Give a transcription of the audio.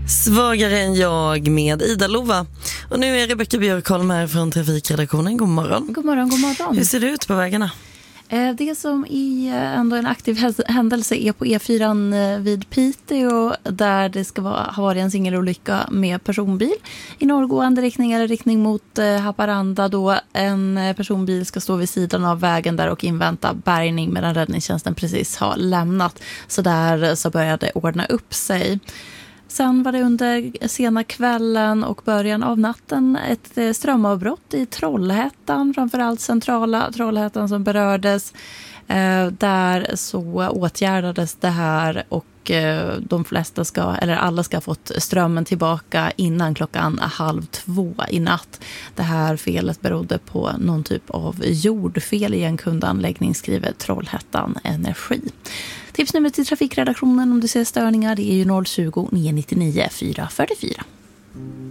Svagare än jag med Ida Lova. Och nu är Rebecka Björkholm här från Trafikredaktionen. God morgon. God morgon, god morgon. Hur ser det ut på vägarna? Det som är ändå en aktiv händelse är på E4 vid Piteå, där det ska ha varit en singelolycka med personbil i norrgående riktning eller riktning mot Haparanda, då en personbil ska stå vid sidan av vägen där och invänta bärgning medan räddningstjänsten precis har lämnat. Så där så började det ordna upp sig. Sen var det under sena kvällen och början av natten ett strömavbrott i Trollhättan, framförallt centrala Trollhättan som berördes. Där så åtgärdades det här och de flesta alla ska ha fått strömmen tillbaka innan 1:30 i natt. Det här felet berodde på någon typ av jordfel i en kundanläggning, skriver Trollhättan Energi. Tipsnummer till Trafikredaktionen om du ser störningar, det är ju 020 999 444.